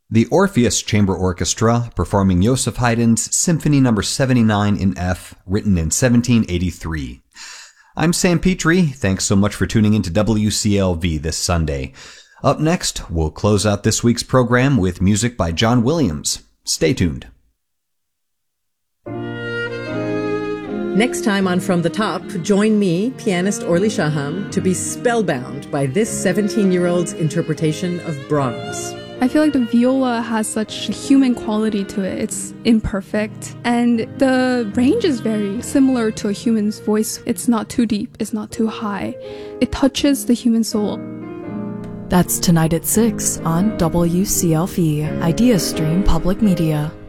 The Orpheus Chamber Orchestra performing Joseph Haydn's Symphony No. 79 in F, written in 1783. I'm Sam Petrie. Thanks so much for tuning in to WCLV this Sunday. Up next, we'll close out this week's program with music by John Williams. Stay tuned. Next time on From the Top, join me, pianist Orly Shaham, to be spellbound by this 17-year-old's interpretation of Brahms. I feel like the viola has such a human quality to it. It's imperfect. And the range is very similar to a human's voice. It's not too deep. It's not too high. It touches the human soul. That's tonight at 6 on WCLV, Idea Stream Public Media.